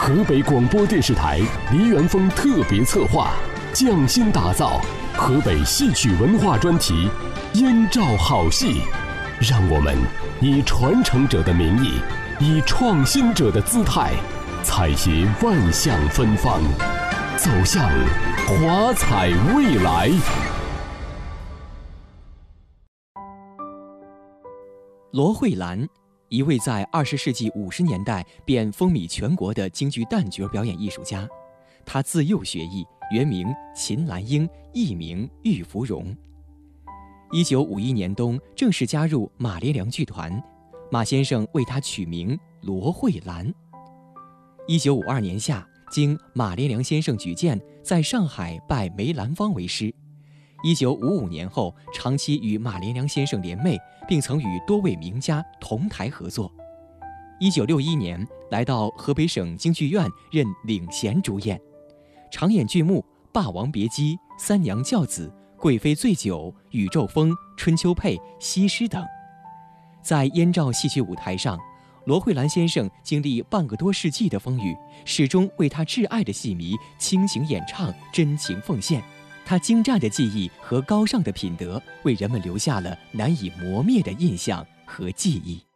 河北广播电视台梨园风特别策划，匠心打造河北戏曲文化专题《燕赵好戏》，让我们以传承者的名义，以创新者的姿态，采撷万象芬芳，走向华彩未来。 罗慧兰，一位在20世纪50年代便风靡全国的京剧旦角表演艺术家。她自幼学艺，原名秦兰英，艺名玉芙蓉。1951年冬正式加入马连良剧团，马先生为她取名罗慧兰。1952年夏，经马连良先生举荐，在上海拜梅兰芳为师。1955年后，长期与马连良先生联袂，并曾与多位名家同台合作。1961年，来到河北省京剧院任领衔主演，常演剧目《霸王别姬》《三娘教子》《贵妃醉酒》《宇宙风》《春秋配》《西施》等。在燕赵戏曲舞台上，罗慧兰先生经历半个多世纪的风雨，始终为他挚爱的戏迷倾情演唱，真情奉献。他精湛的技艺和高尚的品德，为人们留下了难以磨灭的印象和记忆。